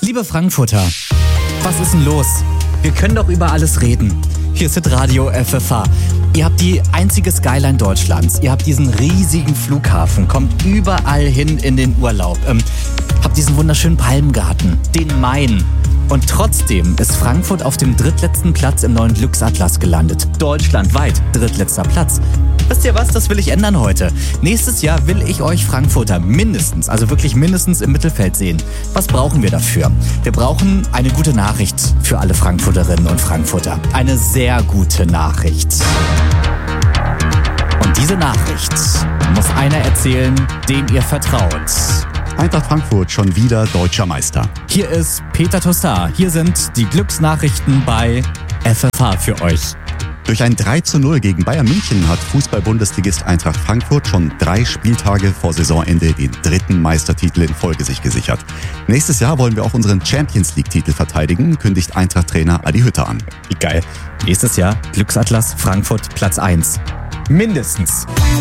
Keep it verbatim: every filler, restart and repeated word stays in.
Liebe Frankfurter, was ist denn los? Wir können doch über alles reden. Hier ist Radio F F H. Ihr habt die einzige Skyline Deutschlands. Ihr habt diesen riesigen Flughafen, kommt überall hin in den Urlaub. Ähm, habt diesen wunderschönen Palmgarten, den Main. Und trotzdem ist Frankfurt auf dem drittletzten Platz im neuen Glücksatlas gelandet. Deutschlandweit drittletzter Platz. Wisst ihr was, das will ich ändern heute. Nächstes Jahr will ich euch Frankfurter mindestens, also wirklich mindestens im Mittelfeld sehen. Was brauchen wir dafür? Wir brauchen eine gute Nachricht für alle Frankfurterinnen und Frankfurter. Eine sehr gute Nachricht. Und diese Nachricht muss einer erzählen, dem ihr vertraut. Eintracht Frankfurt schon wieder deutscher Meister. Hier ist Peter Tossar. Hier sind die Glücksnachrichten bei F F H für euch. Durch ein drei zu null gegen Bayern München hat Fußball-Bundesligist Eintracht Frankfurt schon drei Spieltage vor Saisonende den dritten Meistertitel in Folge sich gesichert. Nächstes Jahr wollen wir auch unseren Champions-League-Titel verteidigen, kündigt Eintracht-Trainer Adi Hütter an. Wie geil. Nächstes Jahr Glücksatlas Frankfurt Platz eins. Mindestens.